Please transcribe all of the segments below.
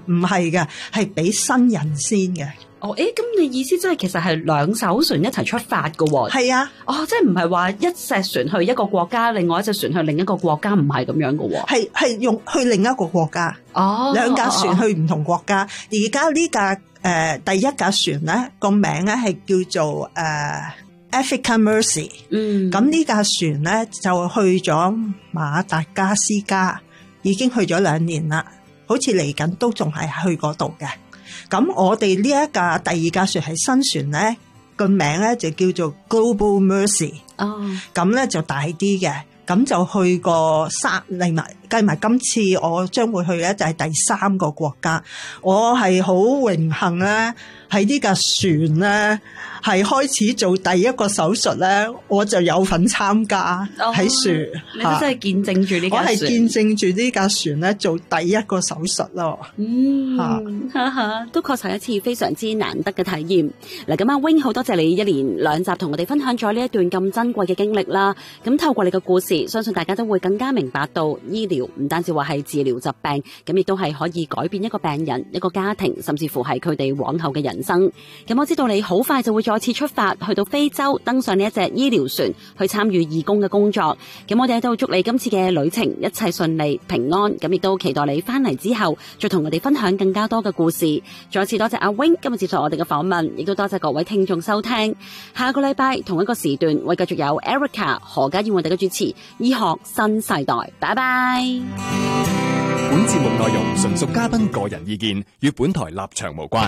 唔係嘅，係俾新人先嘅。 哦，咁你意思即係其實係兩艘船一齊出發㗎喎？ 係啊， 即係唔係話一隻船去一個國家，另外一隻船去另一個國家，唔係咁樣㗎喎？係用去另一個國家。兩架船去唔同國家。而家呢架第一架船咧個名咧係叫做Africa Mercy。咁呢架船咧就去咗馬達加斯加，已經去咗2年啦，好似嚟緊都仲係去嗰度嘅。咁我哋呢一架第二架船係新船咧，個名咧就叫做 Global Mercy。咁咧就大啲嘅，咁就去過計埋今次我將會去咧就係第3個國家。我係好榮幸咧，喺呢架船咧係開始做第一個手術咧，我就有份參加喺船。 你都真係見證住呢架船。 我係見證住呢架船咧做第一個手術咯。 都確實係一次非常之難得嘅體驗。嗱，咁阿 Wing 好多謝你1連2集同我哋分享咗呢一段咁珍貴嘅經歷啦。咁透過你嘅故事，相信大家都會更加明白到醫療唔單止話係治療疾病，咁亦都係可以改變一個病人、一個家庭，甚至乎係佢哋往後嘅人生。咁我知道你好快就會再次出發去到非洲，登上呢一隻醫療船去參與義工嘅工作。咁我哋喺度祝你今次嘅旅程一切順利平安，咁亦都期待你翻嚟之後再同我哋分享更加多嘅故事。再次多謝阿 Wing 今日接受我哋嘅訪問，亦都多謝各位聽眾收聽。下個禮拜同一個時段會繼續有 Erica 何家燕我哋嘅主持醫學新世代。拜拜。 本節目內容純屬嘉賓個人意見，與本台立場無關。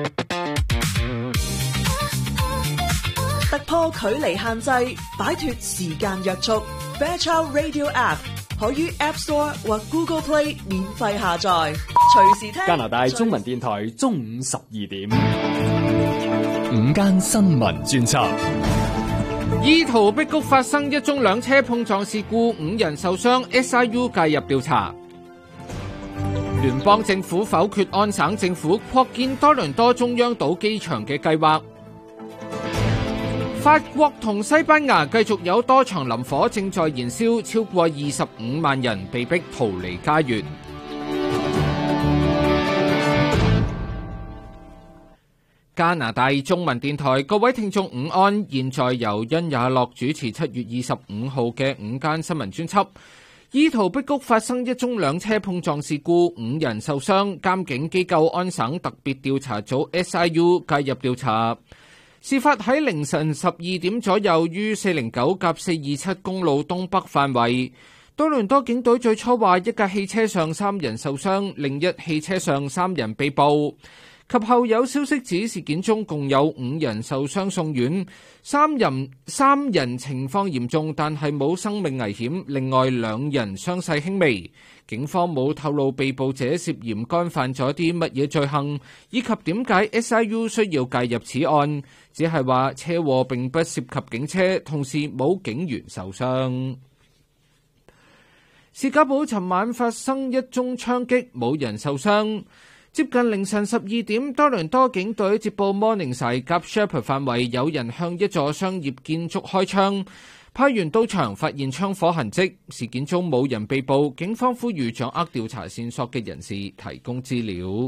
突破距離限制，擺脫時間約束。Fairchild Radio App 可於 App Store 或 Google Play 免費下載，隨時聽。 加拿大中文電台中午12點，午間新聞專輯。 怡陶碧谷發生一宗兩車碰撞事故，5人受傷 ，SIU 介入調查。聯邦政府否決安省政府擴建多倫多中央島機場嘅計劃。法國同西班牙繼續有多場林火正在燃燒，超過25萬人被迫逃離家園。加拿大中文電台，各位聽眾午安，現在由殷也樂主持7月25號嘅午間新聞專輯。怡陶碧谷發生一宗兩車碰撞事故，5人受傷，監警機構安省特別調查組 SIU 介入調查。事發喺凌晨12點左右，於409-427公路東北範圍。多倫多警隊最初話一架汽車上3人受傷，另一汽車上3人被捕。及後有消息指事件中共有5人受傷送院，3人情況嚴重，但係冇生命危險，另外2人傷勢輕微。警方冇透露被捕者涉嫌干犯咗啲乜嘢罪行，以及點解 SIU 需要介入此案，只係話車禍並不涉及警車，同時冇警員受傷。士嘉堡尋晚發生一宗槍擊，冇人受傷。接近凌晨12點，多倫多警隊接報 Morningside 及 Sheppard 範圍有人向一座商業建築開槍，派員到場發現槍火痕跡。事件中冇人被捕，警方呼籲掌握調查線索嘅人士提供資料。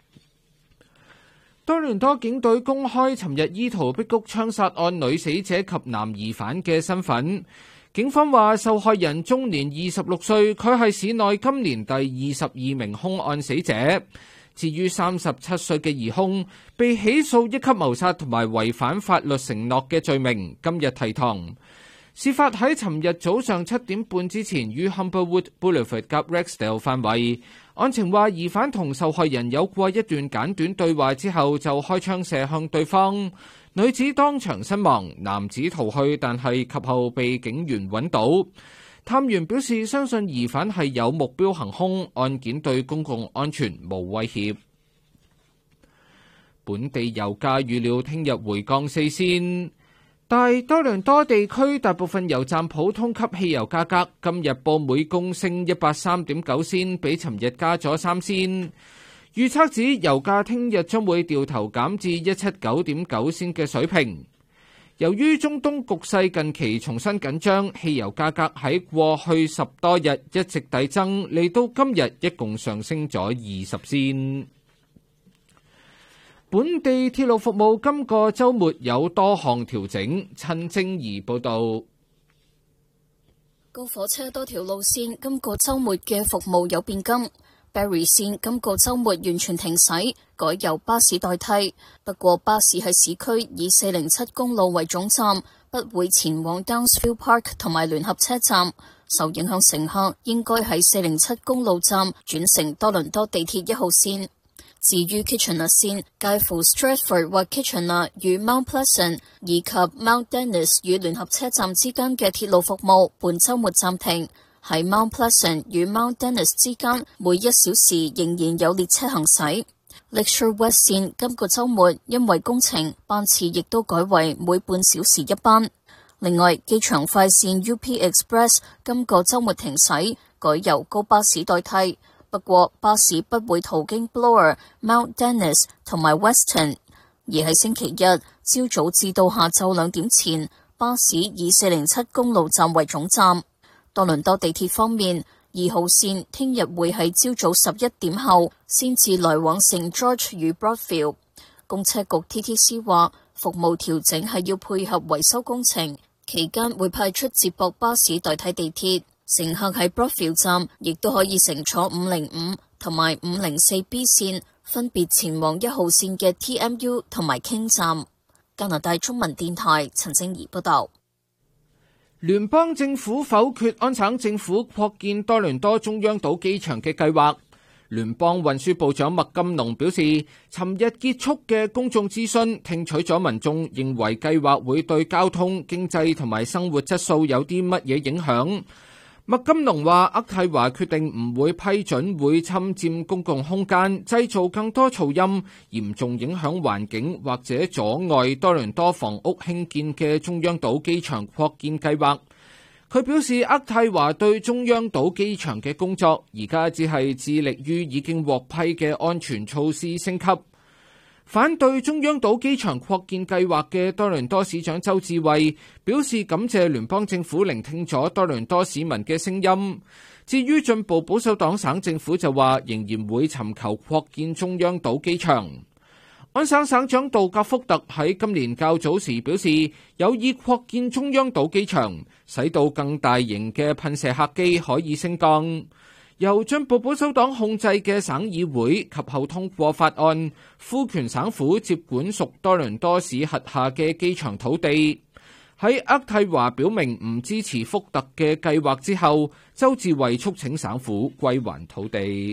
多倫多警隊公開尋日怡陶碧谷槍殺案女死者及男疑犯嘅身份。警方話受害人終年26歲，佢係市內今年第22名兇案死者。至於37歲嘅疑兇，被起訴1級謀殺同埋違反法律承諾嘅罪名，今日提堂。事發喺尋日早上7點半之前，於 Humberwood Boulevard 及 Rexdale 範圍。案情話疑犯同受害人有過一段簡短對話之後，就開槍射向對方。女子當場身亡，男子逃去，但係及後被警員揾到。探員表示相信疑犯係有目標行兇，案件對公共安全無威脅。本地油價預料聽日回降4仙，但多倫多地區大部分油站普通級汽油價格今日報每公升103.9仙，比尋日加咗3仙。預測指油價聽日將會掉頭減至179.9仙嘅水平。 由於中東局勢近期重新緊張，汽油價格喺過去10多日一直遞增，嚟到今日一共上升咗20仙。本地鐵路服務今個週末有多項調整。陳晶儀報導。 高火車多條路線今個週末嘅服務有變更。Berry 線今個週末完全停駛，改由巴士代替。不過巴士喺市區以407公路為總站，不會前往 Downsville Park 同埋聯合車站。受影響乘客應該喺407公路站轉乘多倫多地鐵1號線。至於 Kitchener 線，介乎 Stratford 或 Kitchener 與 Mount Pleasant 以及 Mount Dennis 與聯合車站之間嘅鐵路服務，本週末暫停。喺 Mount Pleasant 與 Mount Dennis 之間，每1小時仍然有列車行駛。Lakeshore West 線今個週末因為工程，班次亦都改為每半小時一班。另外，機場快線 UP Express 今個週末停駛，改由高巴士代替。不過，巴士不會途經 Bloor、Mount Dennis 同埋 Weston， 而喺星期日朝早至到下晝2點前，巴士以407公路站為總站。多倫多地鐵方面，2號線聽日會喺朝早11點後先至來往聖 George 與 Broadfield。公車局 TTC 話，服務調整係要配合維修工程，期間會派出接駁巴士代替地鐵。乘客喺 Broadfield 站亦都可以乘坐505同埋504B 線，分別前往1號線嘅 TMU 同埋 King 站。加拿大中文電台陳晶儀報道。 聯邦政府否決安省政府擴建多倫多中央島機場嘅計劃。聯邦運輸部長麥金龍表示，尋日結束嘅公眾諮詢聽取咗民眾認為計劃會對交通、經濟同埋生活質素有啲乜嘢影響。麥金龍話，渥太華決定唔會批准會侵佔公共空間、製造更多噪音、嚴重影響環境或者阻礙多倫多房屋興建嘅中央島機場擴建計劃。佢表示，渥太華對中央島機場嘅工作而家只係致力於已經獲批嘅安全措施升級。反對中央島機場擴建計劃嘅多倫多市長周志偉表示，感謝聯邦政府聆聽咗多倫多市民嘅聲音。至於進步保守黨省政府就話，仍然會尋求擴建中央島機場。安省省長杜格福特喺今年較早時表示，有意擴建中央島機場，使到更大型嘅噴射客機可以升降。由進步保守黨控制嘅省議會及後通過法案，賦權省府接管屬多倫多市轄下嘅機場土地。喺渥太華表明唔支持福特嘅計劃之後，周志偉促請省府歸還土地。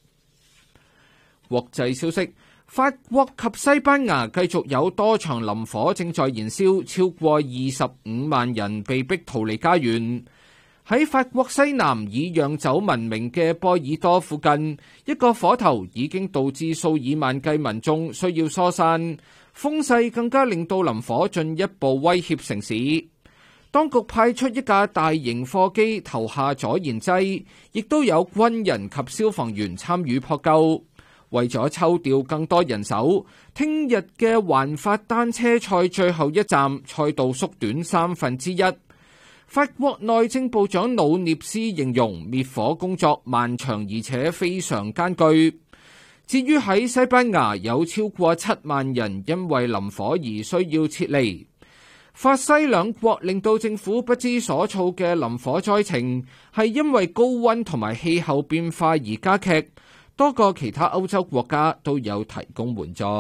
國際消息，法國及西班牙繼續有多場林火正在燃燒，超過25萬人被逼逃離家園。喺法國西南以釀酒聞名嘅波爾多附近，一個火頭已經導致數以萬計民眾需要疏散，風勢更加令到林火進一步威脅城市。當局派出一架大型貨機投下阻燃劑，亦都有軍人及消防員參與撲救。為咗抽調更多人手，聽日嘅環法單車賽最後一站賽道縮短1/3。法國內政部長魯涅斯形容滅火工作漫長而且非常艱巨。至於喺西班牙，有超過7萬人因為林火而需要撤離。法西兩國令到政府不知所措嘅林火災情係因為高溫同埋氣候變化而加劇。多個其他歐洲國家都有提供援助。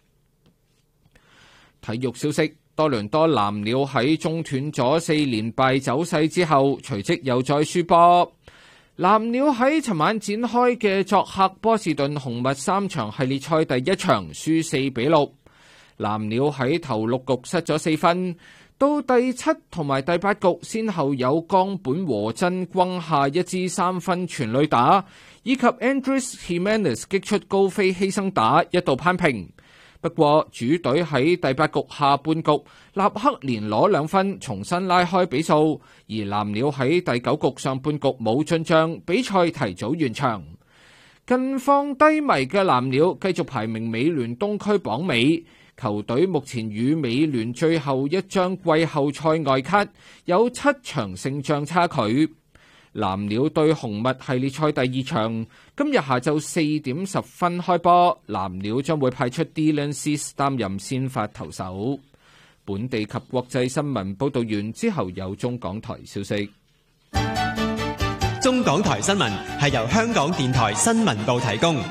體育消息，多倫多藍鳥喺中斷咗4連敗走勢之後，隨即又再輸波。藍鳥喺尋晚展開嘅作客波士頓紅襪3場系列賽第一場輸4-6。藍鳥喺頭6局失咗4分，到第7同埋第8局先後有岡本和真轟下一支3分全壘打，以及 Andres Gimenez 擊出高飛犧牲打，一度攀平。不過主隊喺第8局下半局立刻連攞2分，重新拉開比數。而藍鳥喺第9局上半局冇進賬，比賽提早完場。近況低迷嘅藍鳥繼續排名美聯東區榜尾。 球隊目前與美聯最後一張季後賽外卡有7場勝仗差距。藍鳥對紅襪系列賽第2場，今日下晝4點10分開波，藍鳥將會派出 Dylan Cease 擔任先發投手。本地及國際新聞報道完之後，有中港台消息。 中港台新聞係由香港電台新聞部提供。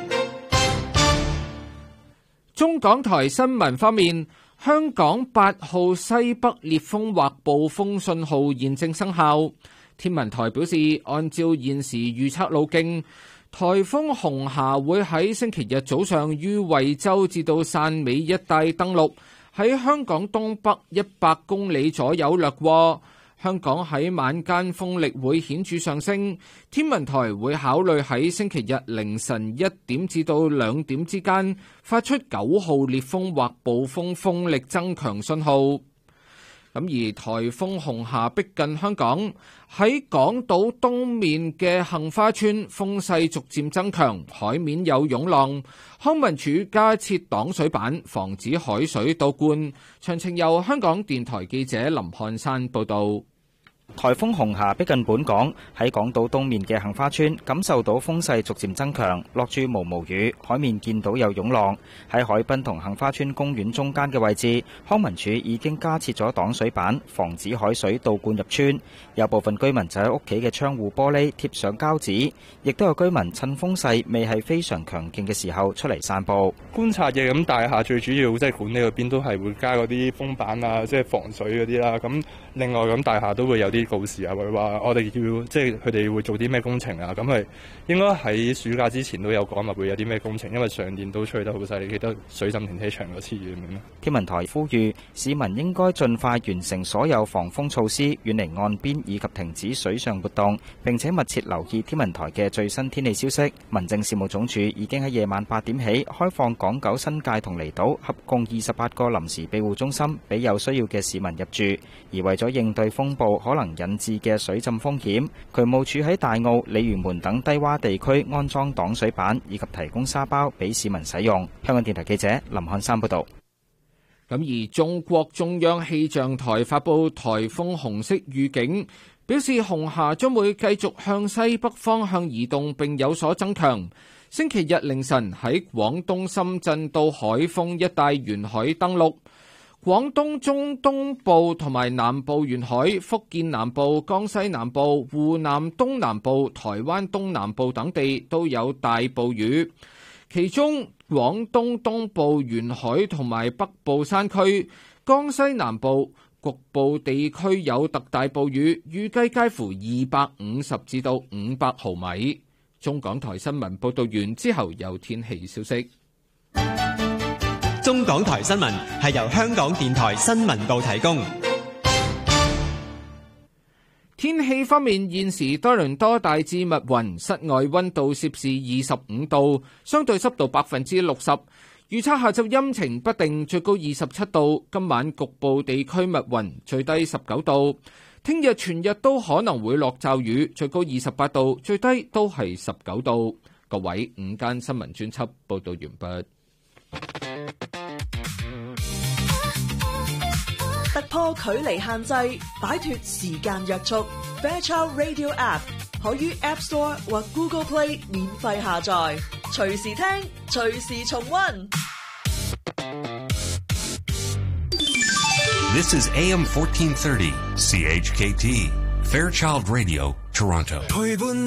中港台新聞方面，香港8號西北烈風或暴風信號現正生效。天文台表示，按照現時預測路徑，颱風紅霞會喺星期日早上於惠州至到汕尾一帶登陸，喺香港東北100公里左右掠過。香港喺晚間風力會顯著上升，天文台會考慮喺星期日凌晨1點至到2點之間發出9號烈風或暴風風力增強信號。咁而颱風紅霞逼近香港，喺港島東面嘅杏花村風勢逐漸增強，海面有湧浪。康文署加設擋水板，防止海水倒灌。詳情由香港電台記者林漢山報導。 颱風紅霞逼近本港，喺港島東面嘅杏花村感受到風勢逐漸增強，落住毛毛雨，海面見到有湧浪。喺海濱同杏花村公園中間嘅位置，康文署已經加設咗擋水板，防止海水倒灌入村。有部分居民就喺屋企嘅窗戶玻璃貼上膠紙，亦都有居民趁風勢未係非常強勁嘅時候出嚟散步觀察嘅。咁大廈最主要即係管理嗰邊都係會加嗰啲風板啊，即係防水嗰啲啦。咁另外咁大廈都會有啲告示啊，會話我哋要即係佢哋會做啲咩工程啊。咁係應該喺暑假之前都有講話會有啲咩工程，因為上年都吹得好犀利，記得水浸停車場嗰次咁樣。 天文台呼籲市民應該盡快完成所有防風措施，遠離岸邊以及停止水上活動，並且密切留意天文台嘅最新天氣消息。民政事務總署已經喺夜晚8點起開放港九新界同離島合共28個臨時庇護中心，俾有需要嘅市民入住。而為咗應對風暴可能引致嘅水浸風險，渠務署喺大澳、鯉魚門等低洼地區安裝擋水板，以及提供沙包俾市民使用。香港電台記者林漢山報道。 咁而中國中央氣象台發布颱風紅色預警，表示紅霞將會繼續向西北方向移動並有所增強。星期日凌晨喺廣東深圳到海豐一帶沿海登陸。廣東中東部同埋南部沿海、福建南部、江西南部、湖南東南部、台灣東南部等地都有大暴雨，其中廣東東部沿海同埋北部山區、江西南部局部地區有特大暴雨，預計介乎250至到500毫米。中港台新聞報道完之後有天氣消息。 中港台新聞係由香港電台新聞部提供。 天氣方面，現時多倫多大致密雲，室外溫度攝氏25度，相對濕度60%。預測下晝陰晴不定，最高27度。今晚局部地區密雲，最低19度。聽日全日都可能會落驟雨，最高28度，最低都係19度。各位，午間新聞專輯報道完畢。 突破距離限制，擺脫時間約束。Fairchild Radio App 可於 App Store 或 Google Play 免費下載，隨時聽，隨時重溫。 This is AM 1430 CHKT Fairchild Radio Toronto。